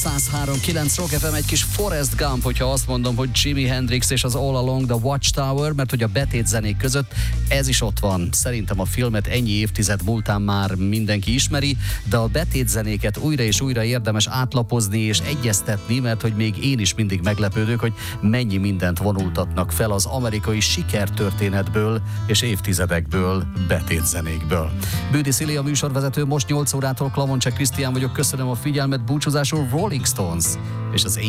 103.9 Rock FM, egy kis Forrest Gump, hogyha azt mondom, hogy Jimi Hendrix és az All Along the Watchtower, mert hogy a betét zenék között ez is ott van. Szerintem a filmet ennyi évtized múltán már mindenki ismeri, de a betét zenéket újra és újra érdemes átlapozni és egyeztetni, mert hogy még én is mindig meglepődök, hogy mennyi mindent vonultatnak fel az amerikai sikertörténetből és évtizedekből, betét zenékből. Bődi Szili a műsorvezető, most 8 órától Klamoncsek Krisztián vagyok, köszönöm a figyelmet, búcsúzásul Rolling Stones és az